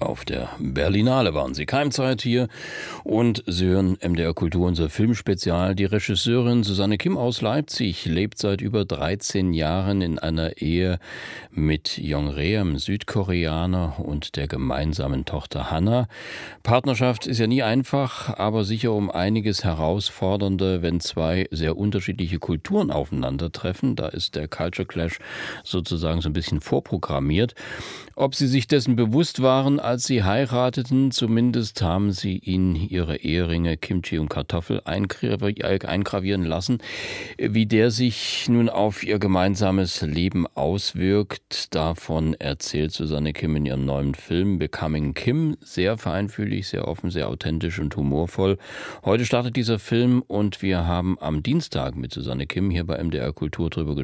Auf der Berlinale waren sie. Keimzeit hier und Sie hören MDR Kultur, unser Filmspezial. Die Regisseurin Susanne Kim aus Leipzig lebt seit über 13 Jahren in einer Ehe mit Jong-rae, einem Südkoreaner, und der gemeinsamen Tochter Hannah. Partnerschaft ist ja nie einfach, aber sicher um einiges herausfordernder, wenn zwei sehr unterschiedliche Kulturen aufeinandertreffen. Da ist der Culture Clash sozusagen so ein bisschen vorprogrammiert. Ob sie sich dessen bewusst waren, als sie heirateten, zumindest haben sie ihnen ihre Eheringe Kimchi und Kartoffel eingravieren lassen. Wie der sich nun auf ihr gemeinsames Leben auswirkt, davon erzählt Susanne Kim in ihrem neuen Film Becoming Kim. Sehr feinfühlig, sehr offen, sehr authentisch und humorvoll. Heute startet dieser Film und wir haben am Dienstag mit Susanne Kim hier bei MDR Kultur drüber gesprochen.